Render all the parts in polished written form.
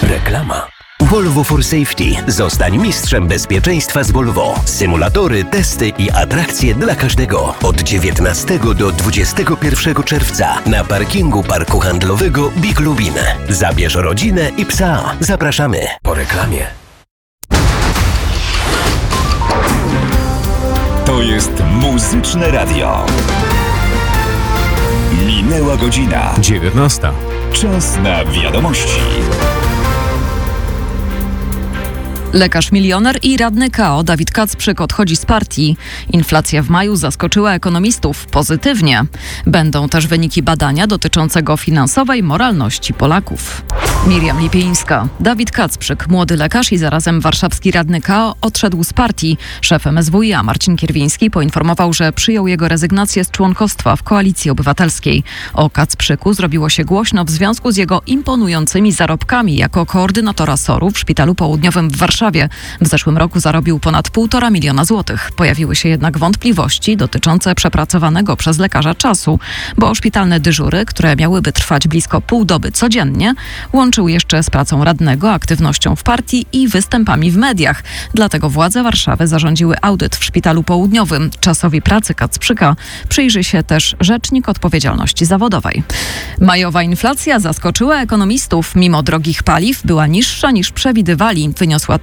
Reklama. Volvo for Safety. Zostań mistrzem bezpieczeństwa z Volvo. Symulatory, testy i atrakcje dla każdego. Od 19 do 21 czerwca na parkingu Parku Handlowego Big Lubin. Zabierz rodzinę i psa. Zapraszamy po reklamie. To jest Muzyczne Radio. Minęła godzina 19. Czas na wiadomości. Lekarz milioner i radny KO Dawid Kacprzyk odchodzi z partii. Inflacja w maju zaskoczyła ekonomistów pozytywnie. Będą też wyniki badania dotyczącego finansowej moralności Polaków. Miriam Lipińska. Dawid Kacprzyk, młody lekarz i zarazem warszawski radny KO, odszedł z partii. Szef MSWiA Marcin Kierwiński poinformował, że przyjął jego rezygnację z członkostwa w Koalicji Obywatelskiej. O Kacprzyku zrobiło się głośno w związku z jego imponującymi zarobkami jako koordynatora SOR-u w Szpitalu Południowym w Warszawie. W zeszłym roku zarobił ponad 1,5 miliona złotych. Pojawiły się jednak wątpliwości dotyczące przepracowanego przez lekarza czasu, bo szpitalne dyżury, które miałyby trwać blisko pół doby codziennie, łączył jeszcze z pracą radnego, aktywnością w partii i występami w mediach. Dlatego władze Warszawy zarządziły audyt w Szpitalu Południowym. Czasowi pracy Kacprzyka przyjrzy się też Rzecznik Odpowiedzialności Zawodowej. Majowa inflacja zaskoczyła ekonomistów. Mimo drogich paliw była niższa niż przewidywali. Wyniosła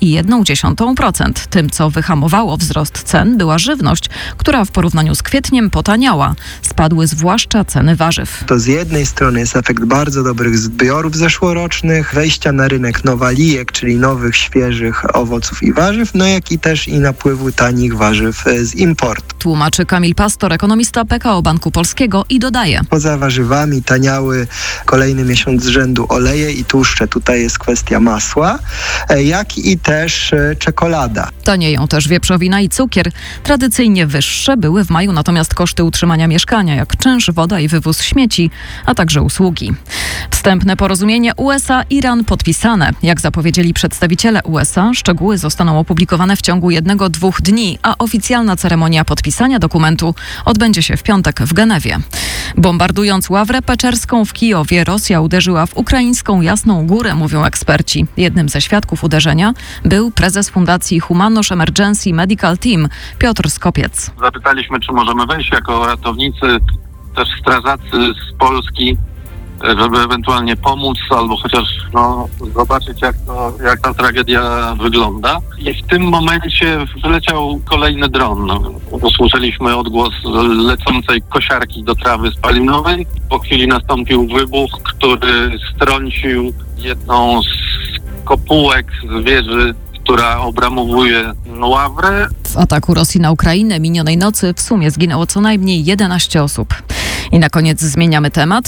3,1%. Tym, co wyhamowało wzrost cen, była żywność, która w porównaniu z kwietniem potaniała. Spadły zwłaszcza ceny warzyw. To z jednej strony jest efekt bardzo dobrych zbiorów zeszłorocznych, wejścia na rynek nowalijek, czyli nowych, świeżych owoców i warzyw, jak i też i napływu tanich warzyw z importu. Tłumaczy Kamil Pastor, ekonomista PKO Banku Polskiego i dodaje. Poza warzywami taniały kolejny miesiąc z rzędu oleje i tłuszcze. Tutaj jest kwestia masła, jak i też czekolada. Tanieją też wieprzowina i cukier. Tradycyjnie wyższe były w maju natomiast koszty utrzymania mieszkania, jak czynsz, woda i wywóz śmieci, a także usługi. Wstępne porozumienie USA-Iran podpisane. Jak zapowiedzieli przedstawiciele USA, szczegóły zostaną opublikowane w ciągu 1-2 dni, a oficjalna ceremonia podpisania dokumentu odbędzie się w piątek w Genewie. Bombardując ławrę peczerską w Kijowie, Rosja uderzyła w ukraińską Jasną Górę, mówią eksperci. Jednym ze świadków uderzenia był prezes Fundacji Humanność Emergency Medical Team Piotr Skopiec. Zapytaliśmy, czy możemy wejść jako ratownicy, też strażacy z Polski, żeby ewentualnie pomóc albo chociaż zobaczyć, jak ta tragedia wygląda. I w tym momencie wyleciał kolejny dron. Usłyszeliśmy odgłos lecącej kosiarki do trawy spalinowej. Po chwili nastąpił wybuch, który strącił jedną z kopułek z wieży, która obramowuje ławrę. W ataku Rosji na Ukrainę minionej nocy w sumie zginęło co najmniej 11 osób. I na koniec zmieniamy temat.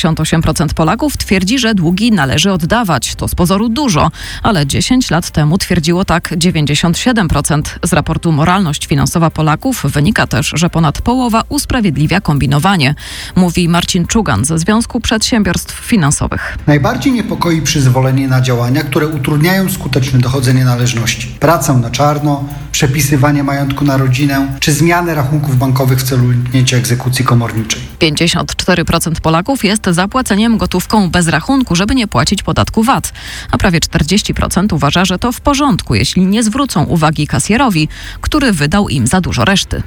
88% Polaków twierdzi, że długi należy oddawać. To z pozoru dużo, ale 10 lat temu twierdziło tak 97%. Z raportu Moralność finansowa Polaków wynika też, że ponad połowa usprawiedliwia kombinowanie. Mówi Marcin Czugan ze Związku Przedsiębiorstw Finansowych. Najbardziej niepokoi przyzwolenie na działania, które utrudniają skuteczne dochodzenie należności. Pracę na czarno, przepisywanie majątku na rodzinę, czy zmianę rachunków bankowych w celu uniknięcia egzekucji komorniczej. 54% Polaków jest za płaceniem gotówką bez rachunku, żeby nie płacić podatku VAT, a prawie 40% uważa, że to w porządku, jeśli nie zwrócą uwagi kasjerowi, który wydał im za dużo reszty.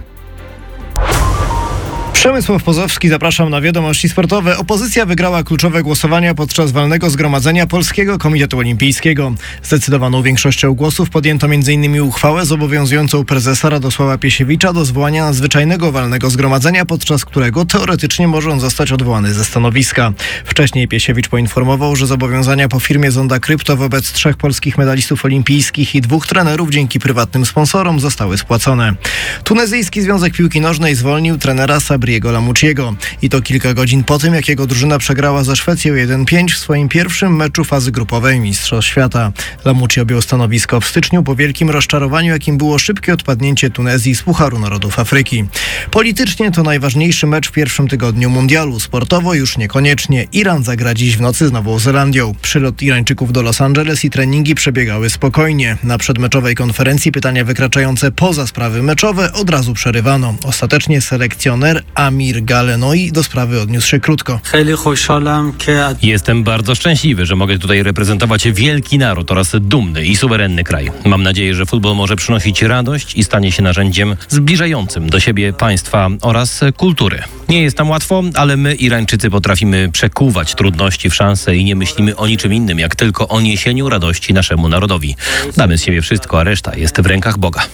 Przemysław Pozowski, zapraszam na wiadomości sportowe. Opozycja wygrała kluczowe głosowania podczas walnego zgromadzenia Polskiego Komitetu Olimpijskiego. Zdecydowaną większością głosów podjęto m.in. uchwałę zobowiązującą prezesa Radosława Piesiewicza do zwołania nadzwyczajnego walnego zgromadzenia, podczas którego teoretycznie może on zostać odwołany ze stanowiska. Wcześniej Piesiewicz poinformował, że zobowiązania po firmie Zonda Krypto wobec 3 polskich medalistów olimpijskich i 2 trenerów dzięki prywatnym sponsorom zostały spłacone. Tunezyjski Związek Piłki Nożnej zwolnił trenera Sabriego Lamouchiego. I to kilka godzin po tym, jak jego drużyna przegrała ze Szwecją 1-5 w swoim pierwszym meczu fazy grupowej Mistrzostw Świata. Lamouchi objął stanowisko w styczniu po wielkim rozczarowaniu, jakim było szybkie odpadnięcie Tunezji z Pucharu Narodów Afryki. Politycznie to najważniejszy mecz w pierwszym tygodniu mundialu. Sportowo już niekoniecznie. Iran zagra dziś w nocy z Nową Zelandią. Przylot Irańczyków do Los Angeles i treningi przebiegały spokojnie. Na przedmeczowej konferencji pytania wykraczające poza sprawy meczowe od razu przerywano. Ostatecznie selekcjoner Amir Galenoi do sprawy odniósł się krótko. Jestem bardzo szczęśliwy, że mogę tutaj reprezentować wielki naród oraz dumny i suwerenny kraj. Mam nadzieję, że futbol może przynosić radość i stanie się narzędziem zbliżającym do siebie państwa oraz kultury. Nie jest nam łatwo, ale my, Irańczycy, potrafimy przekuwać trudności w szanse i nie myślimy o niczym innym, jak tylko o niesieniu radości naszemu narodowi. Damy z siebie wszystko, a reszta jest w rękach Boga.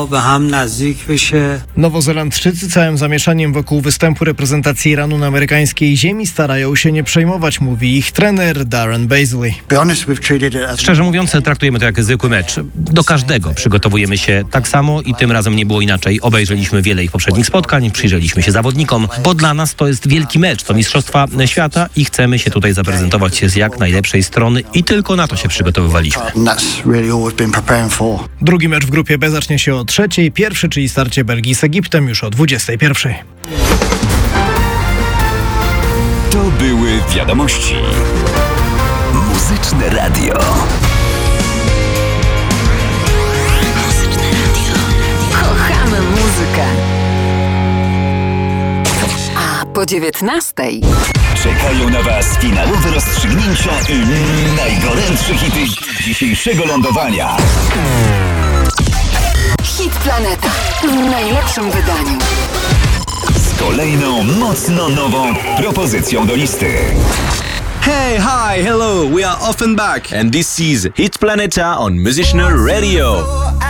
Nowozelandczycy całym zamieszaniem wokół występu reprezentacji Iranu na amerykańskiej ziemi starają się nie przejmować, mówi ich trener Darren Bazley. Szczerze mówiąc, traktujemy to jak zwykły mecz. Do każdego przygotowujemy się tak samo i tym razem nie było inaczej. Obejrzeliśmy wiele ich poprzednich spotkań, przyjrzeliśmy się zawodnikom, bo dla nas to jest wielki mecz, to Mistrzostwa Świata i chcemy się tutaj zaprezentować z jak najlepszej strony i tylko na to się przygotowywaliśmy. Drugi mecz w grupie B zacznie się o 3:00, pierwszy, czyli starcie Belgii z Egiptem, już o 21:00. To były wiadomości. Muzyczne radio. Kochamy muzykę. A po 19:00 Czekają na Was finałowe rozstrzygnięcia i najgorętsze hity dzisiejszego lądowania. Hit Planeta w najlepszym wydaniu. Z kolejną mocno nową propozycją do listy. Hey, hi, hello, we are off and back, and this is Hit Planeta on Muzyczne Radio.